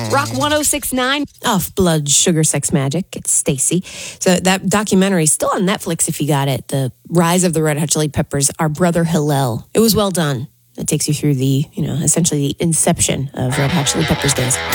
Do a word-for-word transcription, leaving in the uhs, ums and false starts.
Rock ten sixty-nine. Off Blood, Sugar, Sex, Magic. It's Stacy. So that documentary is still on Netflix if you got it. The Rise of the Red Hot Chili Peppers, Our Brother Hillel. It was well done. It takes you through the, you know, essentially the inception of Red Hot Chili Peppers days.